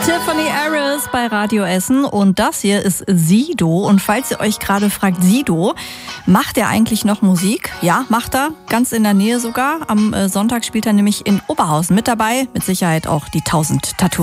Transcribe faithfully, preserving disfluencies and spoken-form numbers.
Tiffany Harris bei Radio Essen und das hier ist Sido. Und falls ihr euch gerade fragt, Sido, macht er eigentlich noch Musik? Ja, macht er, ganz in der Nähe sogar. Am Sonntag spielt er nämlich in Oberhausen mit dabei, mit Sicherheit auch die tausend Tattoos.